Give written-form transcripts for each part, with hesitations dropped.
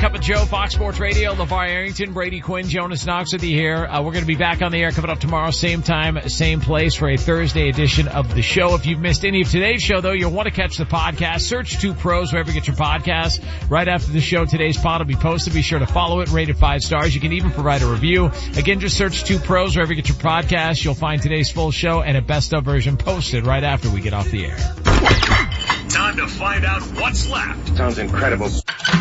Cup of Joe, Fox Sports Radio. LeVar Arrington, Brady Quinn, Jonas Knox with you here. We're going to be back on the air coming up tomorrow, same time, same place for a Thursday edition of the show. If you've missed any of today's show, though, you'll want to catch the podcast. Search Two Pros wherever you get your podcasts. Right after the show, today's pod will be posted. Be sure to follow it, rate it 5 stars. You can even provide a review. Again, just search Two Pros wherever you get your podcast. You'll find today's full show and a best of version posted right after we get off the air. Time to find out what's left. Sounds incredible.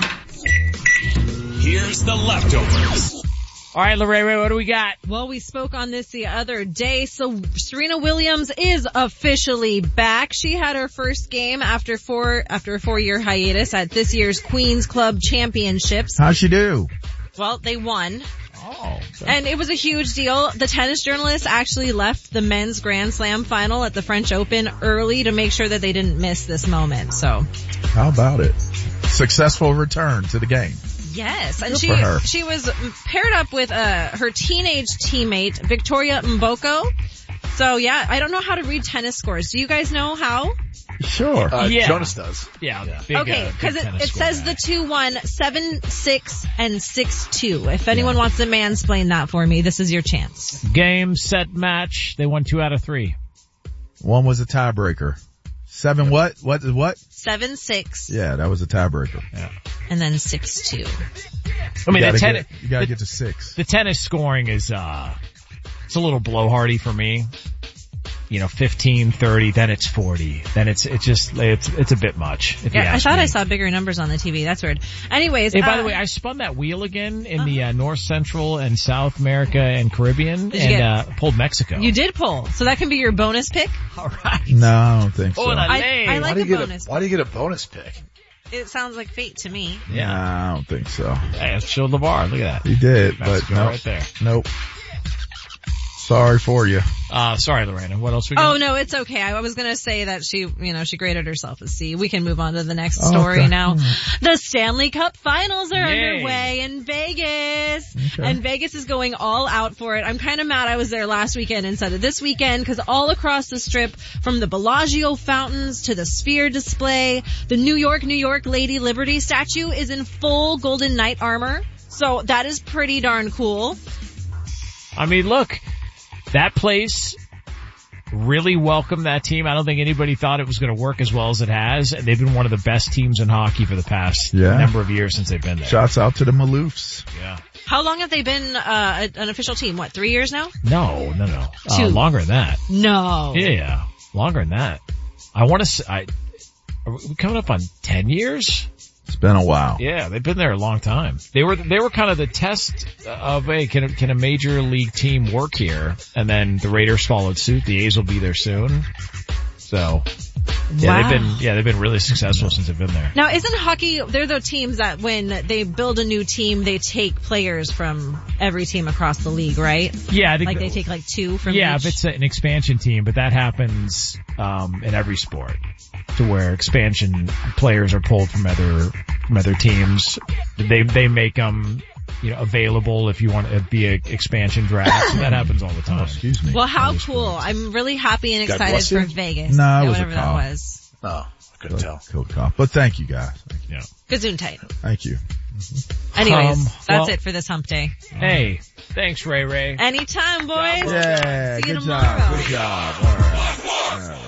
Here's the leftovers. All right, Lorraine, what do we got? Well, we spoke on this the other day. So Serena Williams is officially back. She had her first game after a 4-year hiatus at this year's Queen's Club Championships. How'd she do? Well, they won. Oh. And it was a huge deal. The tennis journalist actually left the men's Grand Slam final at the French Open early to make sure that they didn't miss this moment. So how about it? Successful return to the game. Yes, and Good she was paired up with her teenage teammate Victoria Mboko. So yeah, I don't know how to read tennis scores. Do you guys know how? Sure. Yeah. Jonas does. Yeah. Okay, because it says the 2-1, 7-6, and 6-2. If anyone wants to mansplain that for me, this is your chance. Game, set, match. They won 2 out of 3. One was a tiebreaker. 7 what? What? 7-6. Yeah, that was a tiebreaker. Yeah. And then 6-2. I mean, you gotta get to 6. The tennis scoring is, it's a little blowhardy for me. 15, 30, then it's 40. Then it's a bit much. Yeah, I thought I saw bigger numbers on the TV. That's weird. Anyways. Hey, by the way, I spun that wheel again in the North Central and South America and Caribbean and pulled Mexico. You did pull. So that can be your bonus pick? All right. No, I don't think so. I like a bonus pick. Why do you get a bonus pick? It sounds like fate to me. Yeah, I don't think so. Hey, it showed LeVar. Look at that. He did, Mexico but no. right there. Nope. Sorry for you. Sorry, Lorena. What else we got? Oh, no, it's okay. I was going to say that she graded herself a C. We can move on to the next story now. The Stanley Cup Finals are underway in Vegas. Okay. And Vegas is going all out for it. I'm kind of mad I was there last weekend instead of this weekend because all across the strip, from the Bellagio fountains to the Sphere display, the New York Lady Liberty statue is in full Golden Knight armor. So that is pretty darn cool. I mean, look. That place really welcomed that team. I don't think anybody thought it was going to work as well as it has. And they've been one of the best teams in hockey for the past number of years since they've been there. Shouts out to the Maloofs. Yeah. How long have they been an official team? 3 years now? No. 2. Longer than that. No. Yeah. Longer than that. I want to say, are we coming up on 10 years? It's been a while. Yeah, they've been there a long time. They were kind of the test of, hey, can a major league team work here? And then the Raiders followed suit. The A's will be there soon. So, they've been really successful since they've been there. Now, isn't hockey, they're the teams that when they build a new team, they take players from every team across the league, right? Yeah, I think they take 2 from each. Yeah, if it's an expansion team, but that happens, in every sport. To where expansion players are pulled from other teams. They make them, available if you want to be an expansion draft. So that happens all the time. Oh, excuse me. Well, how cool. I'm really happy and excited for Vegas. No, it was whatever a call. That was. Oh, I couldn't tell. Cool call. But thank you guys. Thank you. Yeah. Gesundheit. Thank you. Anyways, that's it for this hump day. Hey, thanks, Ray. Anytime, boys. Yeah, See you good tomorrow. job. Good job. All right.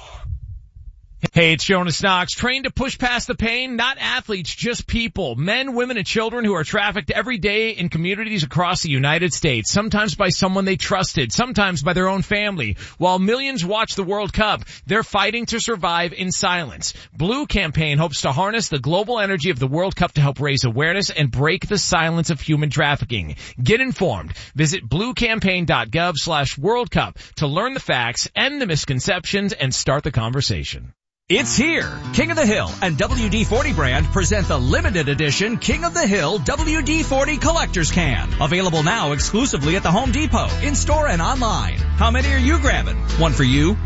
Hey, it's Jonas Knox. Trained to push past the pain? Not athletes, just people. Men, women, and children who are trafficked every day in communities across the United States. Sometimes by someone they trusted, sometimes by their own family. While millions watch the World Cup, they're fighting to survive in silence. Blue Campaign hopes to harness the global energy of the World Cup to help raise awareness and break the silence of human trafficking. Get informed. Visit bluecampaign.gov/World Cup to learn the facts, end the misconceptions, and start the conversation. It's here. King of the Hill and WD-40 brand present the limited edition King of the Hill WD-40 Collector's Can. Available now exclusively at the Home Depot, in-store and online. How many are you grabbing? One for you,